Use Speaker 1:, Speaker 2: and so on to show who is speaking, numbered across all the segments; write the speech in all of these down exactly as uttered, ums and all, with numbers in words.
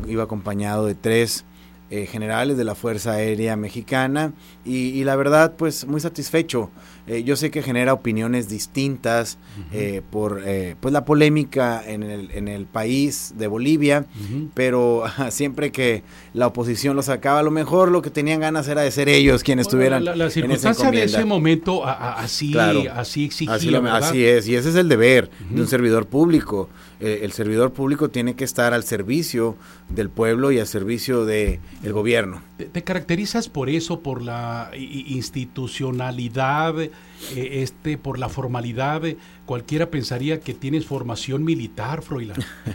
Speaker 1: iba acompañado de tres eh, generales de la Fuerza Aérea Mexicana y, y la verdad pues muy satisfecho. Eh, yo sé que genera opiniones distintas uh-huh. eh, por eh, pues la polémica en el, en el país de Bolivia, uh-huh. pero uh, siempre que la oposición lo sacaba, a lo mejor lo que tenían ganas era de ser ellos quienes bueno, estuvieran
Speaker 2: la, la, la circunstancia de ese momento a, a, así, claro, así exigía,
Speaker 1: así, lo, así es, y ese es el deber uh-huh. de un servidor público. Eh, el servidor público tiene que estar al servicio del pueblo y al servicio de el gobierno.
Speaker 2: ¿Te, te caracterizas por eso, por la institucionalidad, eh, este, por la formalidad? Cualquiera pensaría que tienes formación militar, Froilán.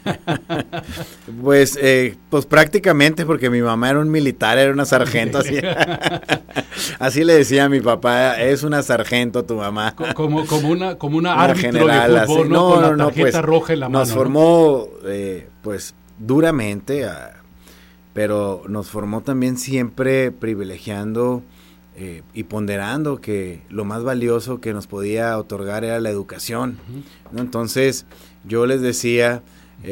Speaker 1: pues, eh, pues prácticamente, porque mi mamá era un militar, era una sargento, así, así le decía a mi papá, es una sargento tu mamá.
Speaker 2: Como, como una, como una, una árbitro general, de fútbol, así, ¿no? Con no, la tarjeta pues, roja en la mano.
Speaker 1: Nos formó, ¿no? eh, pues, duramente, a, pero nos formó también siempre privilegiando eh, y ponderando que lo más valioso que nos podía otorgar era la educación, uh-huh. ¿no? Entonces yo les decía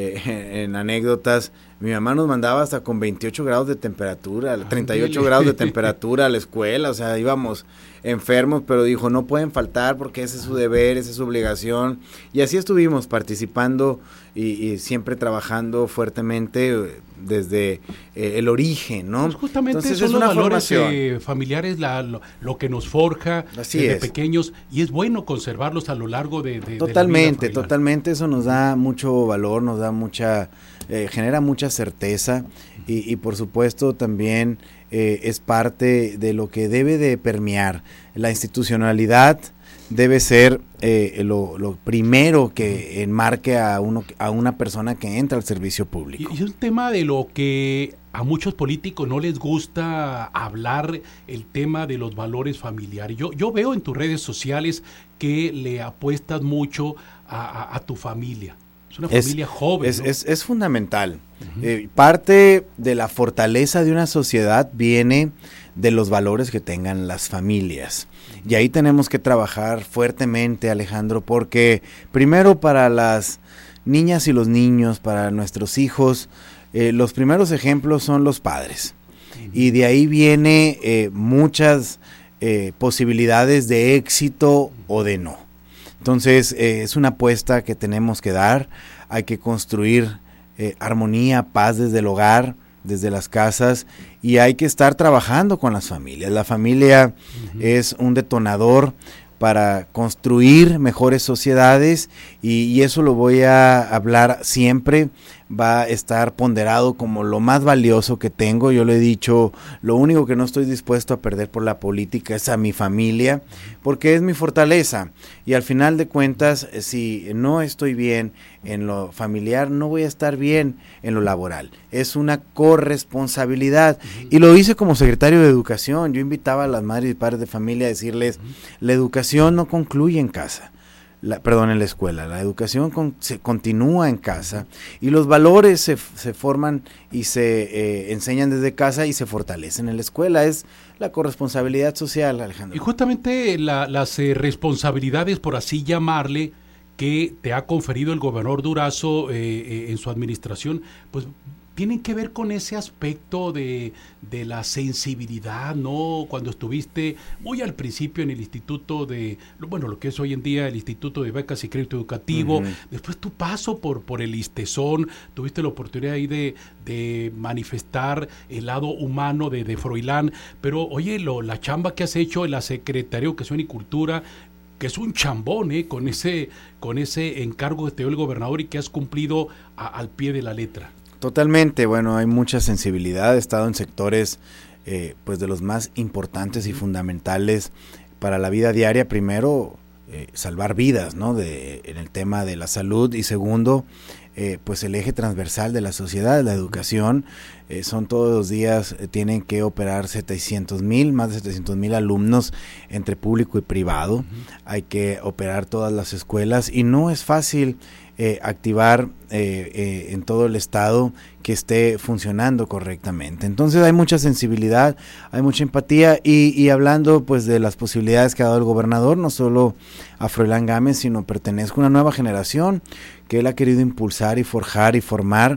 Speaker 1: eh, en anécdotas, mi mamá nos mandaba hasta con veintiocho grados de temperatura, ah, treinta y ocho dile. grados de temperatura a la escuela, o sea, íbamos enfermos, pero dijo, no pueden faltar porque ese es su deber, esa es su obligación, y así estuvimos participando y, y siempre trabajando fuertemente desde eh, el origen, ¿no?
Speaker 2: Pues justamente
Speaker 1: Entonces,
Speaker 2: son
Speaker 1: es
Speaker 2: los
Speaker 1: una
Speaker 2: valores
Speaker 1: formación.
Speaker 2: Eh, familiares la, lo, lo que nos forja
Speaker 1: así
Speaker 2: desde
Speaker 1: es.
Speaker 2: pequeños, y es bueno conservarlos a lo largo de, de
Speaker 1: totalmente,
Speaker 2: de la vida,
Speaker 1: totalmente, eso nos da mucho valor, nos da mucha, eh, genera mucha certeza y, y por supuesto también eh, es parte de lo que debe de permear. La institucionalidad debe ser eh, lo, lo primero que enmarque a uno a una persona que entra al servicio público.
Speaker 2: Y es un tema de lo que a muchos políticos no les gusta hablar, el tema de los valores familiares. Yo, yo veo en tus redes sociales que le apuestas mucho a, a, a tu familia. Es una familia es, joven,
Speaker 1: es,
Speaker 2: ¿no?
Speaker 1: es, es fundamental. Uh-huh. Eh, parte de la fortaleza de una sociedad viene de los valores que tengan las familias. Y ahí tenemos que trabajar fuertemente, Alejandro, porque primero para las niñas y los niños, para nuestros hijos, eh, los primeros ejemplos son los padres. Uh-huh. Y de ahí viene eh, muchas eh, posibilidades de éxito o de no. Entonces, eh, es una apuesta que tenemos que dar, hay que construir eh, armonía, paz desde el hogar, desde las casas, y hay que estar trabajando con las familias. La familia uh-huh. es un detonador para construir mejores sociedades y, y eso lo voy a hablar siempre, va a estar ponderado como lo más valioso que tengo. Yo le he dicho, lo único que no estoy dispuesto a perder por la política es a mi familia, porque es mi fortaleza y al final de cuentas, si no estoy bien en lo familiar, no voy a estar bien en lo laboral. Es una corresponsabilidad uh-huh. y lo hice como secretario de Educación. Yo invitaba a las madres y padres de familia a decirles, uh-huh. la educación no concluye en casa. La, perdón, en la escuela, la educación con, se continúa en casa y los valores se, se forman y se eh, enseñan desde casa y se fortalecen en la escuela, es la corresponsabilidad social, Alejandro.
Speaker 2: Y justamente la, las eh, responsabilidades, por así llamarle, que te ha conferido el gobernador Durazo eh, eh, en su administración, pues tienen que ver con ese aspecto de, de la sensibilidad, ¿no? Cuando estuviste muy al principio en el instituto de, bueno, lo que es hoy en día el Instituto de Becas y Crédito Educativo, uh-huh. después tu paso por, por el ISTESON, tuviste la oportunidad ahí de, de manifestar el lado humano de, de Froilán, pero oye, lo, la chamba que has hecho en la Secretaría de Educación y Cultura, que es un chambón, ¿eh? con ese, con ese encargo que te dio el gobernador y que has cumplido a, al pie de la letra.
Speaker 1: Totalmente, bueno, hay mucha sensibilidad, he estado en sectores eh, pues de los más importantes y fundamentales para la vida diaria. Primero, eh, salvar vidas, ¿no? De, en el tema de la salud, y segundo, eh, pues el eje transversal de la sociedad, la educación. Eh, son todos los días, eh, tienen que operar setecientos mil, más de setecientos mil alumnos entre público y privado. Uh-huh. Hay que operar todas las escuelas y no es fácil Eh, activar eh, eh, en todo el estado que esté funcionando correctamente. Entonces hay mucha sensibilidad, hay mucha empatía y, y hablando pues de las posibilidades que ha dado el gobernador, no solo a Froilán Gámez, sino pertenezco a una nueva generación que él ha querido impulsar y forjar y formar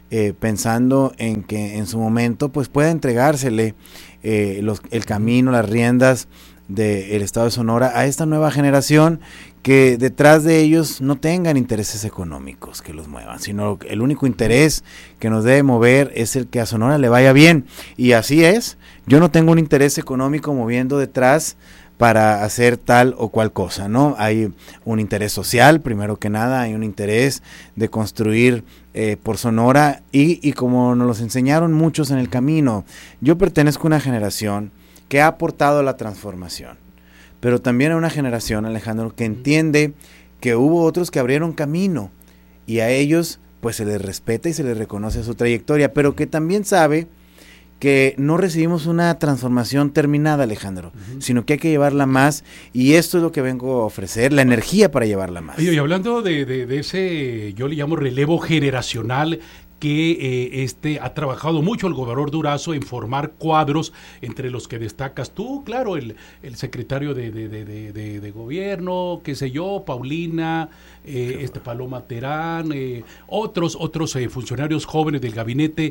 Speaker 1: eh, pensando en que en su momento pues pueda entregársele eh, los, el camino, las riendas del estado de Sonora a esta nueva generación, que detrás de ellos no tengan intereses económicos que los muevan, sino el único interés que nos debe mover es el que a Sonora le vaya bien. Y así es, yo no tengo un interés económico moviendo detrás para hacer tal o cual cosa, ¿no? Hay un interés social, primero que nada, hay un interés de construir eh, por Sonora y, y como nos los enseñaron muchos en el camino, yo pertenezco a una generación que ha aportado a la transformación, pero también a una generación, Alejandro, que entiende que hubo otros que abrieron camino y a ellos pues se les respeta y se les reconoce su trayectoria, pero que también sabe que no recibimos una transformación terminada, Alejandro, uh-huh. sino que hay que llevarla más, y esto es lo que vengo a ofrecer, la energía para llevarla más.
Speaker 2: Y hablando de, de, de ese, yo le llamo relevo generacional, que eh, este ha trabajado mucho el gobernador Durazo en formar cuadros, entre los que destacas tú, claro, el, el secretario de, de, de, de, de, de gobierno, qué sé yo, Paulina, eh, este Paloma Terán, eh, otros, otros eh, funcionarios jóvenes del gabinete,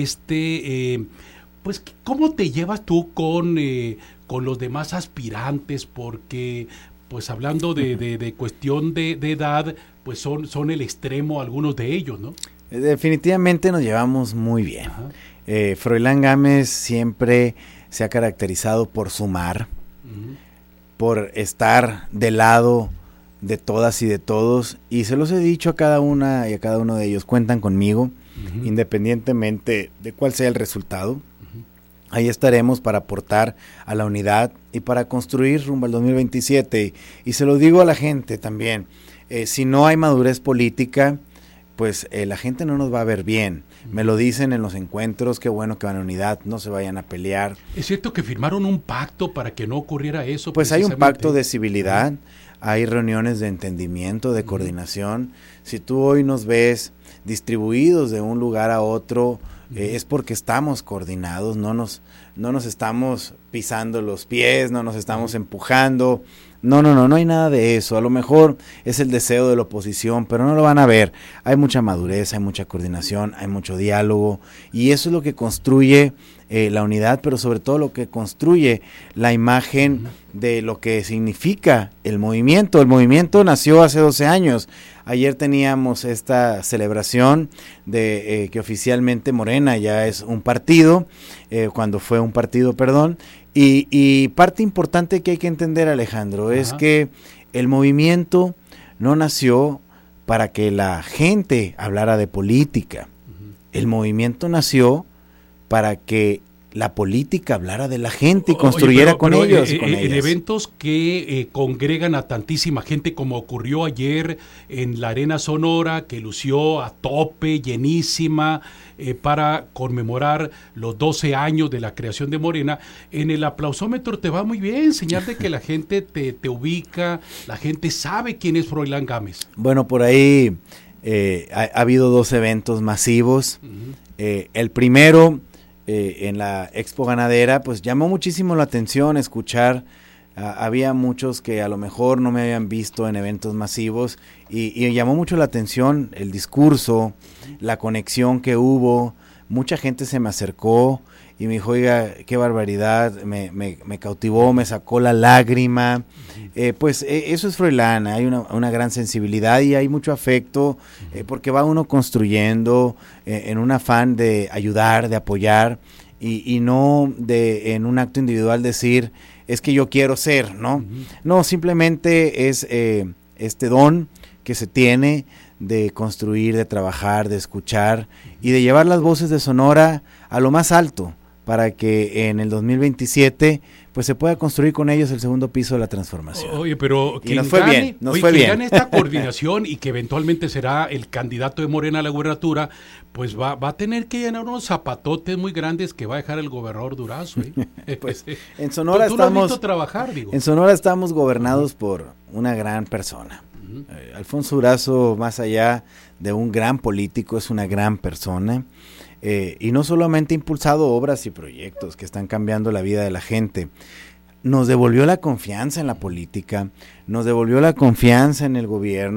Speaker 2: este, eh, pues, ¿cómo te llevas tú con, eh, con los demás aspirantes? Porque, pues, hablando de, de, de cuestión de, de edad, pues son, son el extremo algunos de ellos, ¿no?
Speaker 1: Definitivamente nos llevamos muy bien. Eh, Froilán Gámez siempre se ha caracterizado por sumar, uh-huh. por estar del lado de todas y de todos, y se los he dicho a cada una y a cada uno de ellos, cuentan conmigo, uh-huh. independientemente de cuál sea el resultado. Uh-huh. Ahí estaremos para aportar a la unidad y para construir rumbo al dos mil veintisiete, y, y se lo digo a la gente también, eh, si no hay madurez política, pues eh, la gente no nos va a ver bien. Me lo dicen en los encuentros, qué bueno que van a unidad, no se vayan a pelear.
Speaker 2: ¿Es cierto que firmaron un pacto para que no ocurriera eso?
Speaker 1: Pues hay un pacto de civilidad, hay reuniones de entendimiento, de coordinación. Si tú hoy nos ves distribuidos de un lugar a otro, eh, es porque estamos coordinados, no nos, no nos estamos pisando los pies, no nos estamos empujando. No, no, no, no hay nada de eso. A lo mejor es el deseo de la oposición, pero no lo van a ver. Hay mucha madurez, hay mucha coordinación, hay mucho diálogo, y eso es lo que construye eh, la unidad, pero sobre todo lo que construye la imagen de lo que significa el movimiento. El movimiento nació hace doce años. Ayer teníamos esta celebración de eh, que oficialmente Morena ya es un partido, eh, cuando fue un partido, perdón, y, y parte importante que hay que entender, Alejandro, Ajá. es que el movimiento no nació para que la gente hablara de política. Uh-huh. El movimiento nació para que la política hablara de la gente y construyera Oye, pero, con pero, ellos. Eh, con
Speaker 2: en eventos que eh, congregan a tantísima gente, como ocurrió ayer en la Arena Sonora, que lució a tope, llenísima, eh, para conmemorar los doce años de la creación de Morena, en el aplausómetro te va muy bien, señal de que la gente te, te ubica, la gente sabe quién es Froilán Gámez.
Speaker 1: Bueno, por ahí eh, ha, ha habido dos eventos masivos. Uh-huh. Eh, el primero... Eh, en la Expo Ganadera, pues llamó muchísimo la atención escuchar, uh, había muchos que a lo mejor no me habían visto en eventos masivos, y, y llamó mucho la atención el discurso, la conexión que hubo, mucha gente se me acercó y me dijo, oiga, qué barbaridad, me, me, me cautivó, me sacó la lágrima. Eh, pues eh, eso es Froilán, hay una, una gran sensibilidad y hay mucho afecto, eh, porque va uno construyendo eh, en un afán de ayudar, de apoyar, y, y no de en un acto individual decir, es que yo quiero ser, ¿no? Uh-huh. No, simplemente es eh, este don que se tiene de construir, de trabajar, de escuchar y de llevar las voces de Sonora a lo más alto, para que en el dos mil veintisiete pues se pueda construir con ellos el segundo piso de la transformación.
Speaker 2: Oye, pero
Speaker 1: y nos fue
Speaker 2: gane,
Speaker 1: bien, nos
Speaker 2: oye,
Speaker 1: fue
Speaker 2: quien
Speaker 1: bien.
Speaker 2: gane esta coordinación y que eventualmente será el candidato de Morena a la gubernatura, pues va, va a tener que llenar unos zapatotes muy grandes que va a dejar el gobernador Durazo. ¿eh?
Speaker 1: Pues en Sonora
Speaker 2: tú, tú
Speaker 1: estamos
Speaker 2: lo has visto trabajar, digo.
Speaker 1: En Sonora estamos gobernados uh-huh. por una gran persona. Uh-huh. Eh, Alfonso Durazo, más allá de un gran político, es una gran persona. Eh, y no solamente ha impulsado obras y proyectos que están cambiando la vida de la gente, nos devolvió la confianza en la política, nos devolvió la confianza en el gobierno,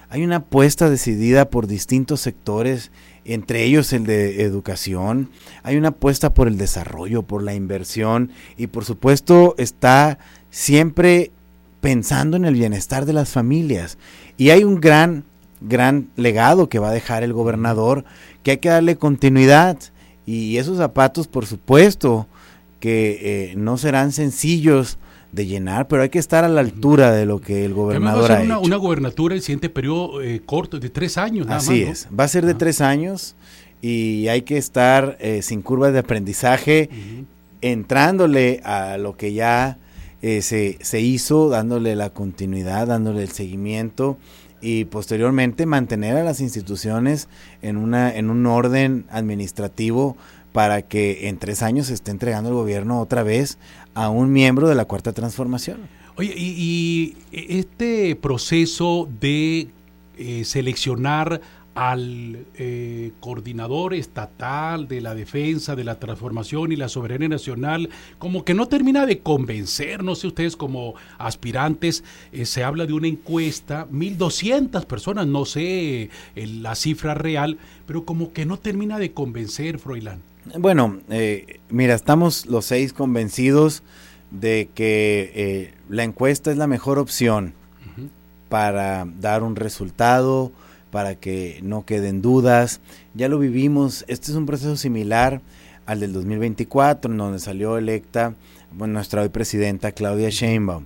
Speaker 1: hay una apuesta decidida por distintos sectores, entre ellos el de educación, hay una apuesta por el desarrollo, por la inversión y por supuesto está siempre pensando en el bienestar de las familias. Y hay un gran, gran legado que va a dejar el gobernador, que hay que darle continuidad, y esos zapatos por supuesto que eh, no serán sencillos de llenar, pero hay que estar a la altura de lo que el gobernador
Speaker 2: va a ser
Speaker 1: ha
Speaker 2: una,
Speaker 1: hecho.
Speaker 2: Una gobernatura el siguiente periodo eh, corto, de tres años nada
Speaker 1: Así
Speaker 2: más, ¿no?
Speaker 1: es, va a ser de ah. tres años y hay que estar eh, sin curvas de aprendizaje, uh-huh. entrándole a lo que ya eh, se, se hizo, dándole la continuidad, dándole el seguimiento y posteriormente mantener a las instituciones en, una, en un orden administrativo para que en tres años se esté entregando el gobierno otra vez a un miembro de la Cuarta Transformación.
Speaker 2: Oye, y, y este proceso de eh, seleccionar al eh, coordinador estatal de la defensa, de la transformación y la soberanía nacional, como que no termina de convencer, no sé ustedes como aspirantes, eh, se habla de una encuesta, mil doscientas personas, no sé eh, la cifra real, pero como que no termina de convencer, Froilán.
Speaker 1: Bueno, eh, mira, estamos los seis convencidos de que eh, la encuesta es la mejor opción uh-huh. para dar un resultado, para que no queden dudas. Ya lo vivimos, este es un proceso similar al del dos mil veinticuatro, en donde salió electa bueno, nuestra hoy presidenta Claudia Sheinbaum.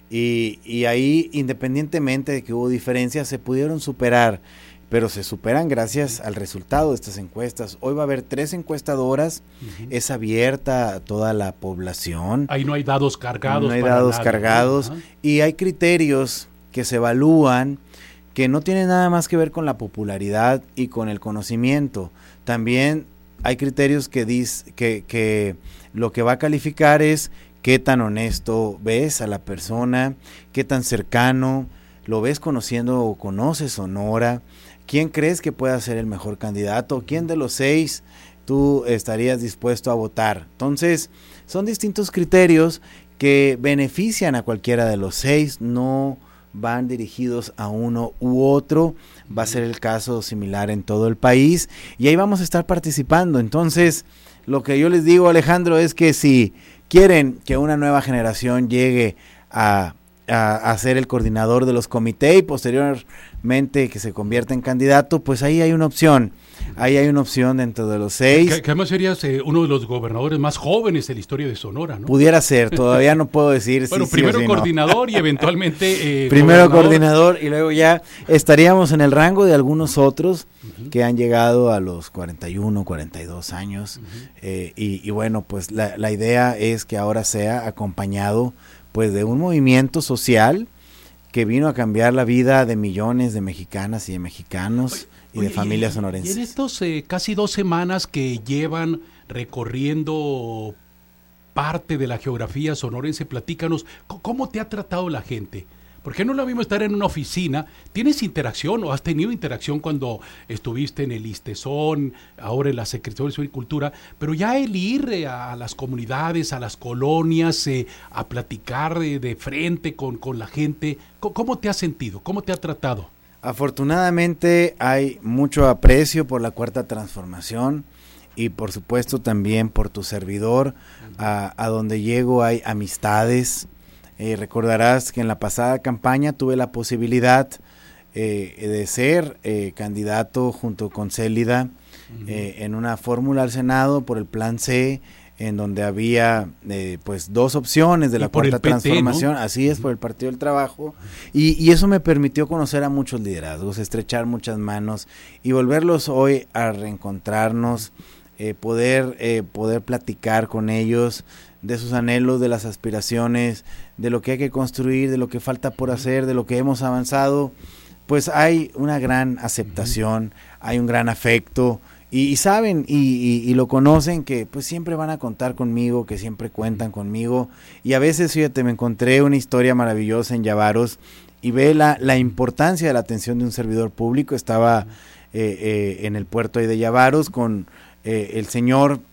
Speaker 1: Y, y ahí, independientemente de que hubo diferencias, se pudieron superar, pero se superan gracias al resultado de estas encuestas. Hoy va a haber tres encuestadoras, uh-huh. es abierta a toda la población.
Speaker 2: Ahí no hay dados cargados.
Speaker 1: No hay dados nada, cargados, uh-huh. y hay criterios que se evalúan que no tienen nada más que ver con la popularidad y con el conocimiento. También hay criterios que, dis, que, que lo que va a calificar es qué tan honesto ves a la persona, qué tan cercano, lo ves conociendo o conoces Sonora, quién crees que pueda ser el mejor candidato, quién de los seis tú estarías dispuesto a votar. Entonces, son distintos criterios que benefician a cualquiera de los seis, no van dirigidos a uno u otro, va a ser el caso similar en todo el país y ahí vamos a estar participando. Entonces, lo que yo les digo, Alejandro, es que si quieren que una nueva generación llegue a, a, a ser el coordinador de los comités y posteriormente que se convierta en candidato, pues ahí hay una opción. Ahí hay una opción dentro de los seis.
Speaker 2: Que, que además serías eh, uno de los gobernadores más jóvenes de la historia de Sonora, ¿no?
Speaker 1: Pudiera ser, todavía no puedo decir.
Speaker 2: Bueno,
Speaker 1: si
Speaker 2: primero
Speaker 1: sí o sí
Speaker 2: coordinador
Speaker 1: no.
Speaker 2: y eventualmente... Eh,
Speaker 1: primero
Speaker 2: gobernador.
Speaker 1: coordinador y luego ya estaríamos en el rango de algunos otros uh-huh. que han llegado a los cuarenta y uno, cuarenta y dos años. Uh-huh. eh, y, y bueno, pues la, la idea es que ahora sea acompañado pues de un movimiento social que vino a cambiar la vida de millones de mexicanas y de mexicanos. Oye, y de Oye, familias sonorenses.
Speaker 2: Y en estos eh, casi dos semanas que llevan recorriendo parte de la geografía sonorense, platícanos, ¿cómo te ha tratado la gente? Porque no es lo mismo estar en una oficina. ¿Tienes interacción o has tenido interacción cuando estuviste en el ISTESON, ahora en la Secretaría de Agricultura? Pero ya el ir eh, a las comunidades, a las colonias, eh, a platicar eh, de frente con, con la gente, ¿cómo te has sentido? ¿Cómo te ha tratado?
Speaker 1: Afortunadamente hay mucho aprecio por la Cuarta Transformación y por supuesto también por tu servidor. A, a donde llego hay amistades. Eh, recordarás que en la pasada campaña tuve la posibilidad eh, de ser eh, candidato junto con Célida uh-huh. eh, en una fórmula al Senado por el Plan C, en donde había eh, pues dos opciones de la Cuarta P T, Transformación, ¿no? Así es, uh-huh. por el Partido del Trabajo, y, y eso me permitió conocer a muchos liderazgos, estrechar muchas manos y volverlos hoy a reencontrarnos, eh, poder, eh, poder platicar con ellos de sus anhelos, de las aspiraciones, de lo que hay que construir, de lo que falta por hacer, de lo que hemos avanzado. Pues hay una gran aceptación, uh-huh. hay un gran afecto, y, y saben y, y, y lo conocen que pues siempre van a contar conmigo, que siempre cuentan conmigo. Y a veces, fíjate, me encontré una historia maravillosa en Yavaros y ve la, la importancia de la atención de un servidor público. Estaba eh, eh, en el puerto ahí de Yavaros con eh, el señor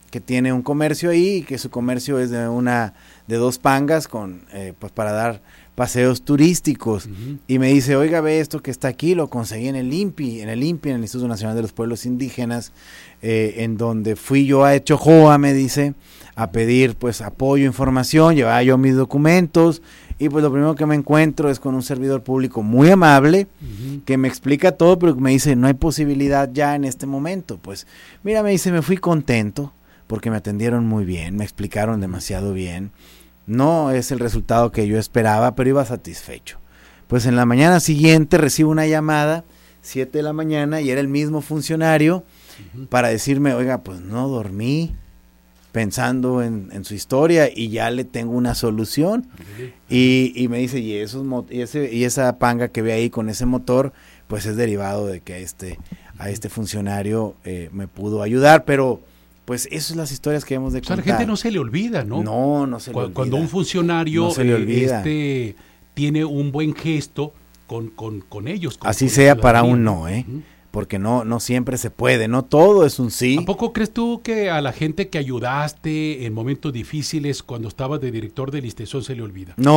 Speaker 1: que tiene un comercio ahí y que su comercio es de una de dos pangas con eh, pues para dar paseos turísticos. Uh-huh. Y me dice, oiga, ve esto que está aquí, lo conseguí en el INPI, en el INPI, en el Instituto Nacional de los Pueblos Indígenas, eh, en donde fui yo a Echojoa, me dice, a pedir pues apoyo, información, llevaba yo mis documentos, y pues lo primero que me encuentro es con un servidor público muy amable, uh-huh. que me explica todo, pero que me dice, no hay posibilidad ya en este momento. Pues mira, me dice, me fui contento, porque me atendieron muy bien, me explicaron demasiado bien. No es el resultado que yo esperaba, pero iba satisfecho. Pues en la mañana siguiente recibo una llamada, siete de la mañana, y era el mismo funcionario, uh-huh. para decirme, oiga, pues no dormí pensando en, en su historia y ya le tengo una solución. Uh-huh. Y, y me dice, y, esos, y, ese, y esa panga que ve ahí con ese motor, pues es derivado de que este, a este funcionario eh, me pudo ayudar, pero... Pues esas son las historias que hemos de contar.
Speaker 2: O sea, a la gente no se le olvida, ¿no?
Speaker 1: No, no se le
Speaker 2: cuando,
Speaker 1: olvida.
Speaker 2: Cuando un funcionario
Speaker 1: no se le olvida.
Speaker 2: este, tiene un buen gesto con, con, con ellos. Con,
Speaker 1: Así
Speaker 2: con
Speaker 1: sea para un no, ¿eh?
Speaker 2: Uh-huh.
Speaker 1: Porque no, no siempre se puede, no todo es un sí.
Speaker 2: ¿A poco crees tú que a la gente que ayudaste en momentos difíciles cuando estabas de director del ISTESON se le olvida?
Speaker 1: No.